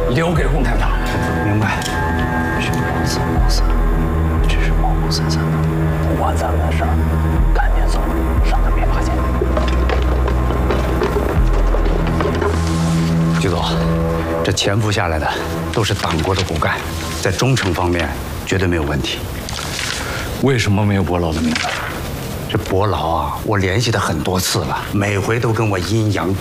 留给洪探长。 明白。 是毛三毛三，只是毛毛三三的，不关咱们的事儿，赶紧走，省得别发现。 局总，这潜伏下来的都是党国的骨干，在忠诚方面绝对没有问题。 为什么没有伯劳的名字？ 这伯劳啊，我联系他很多次了，每回都跟我阴阳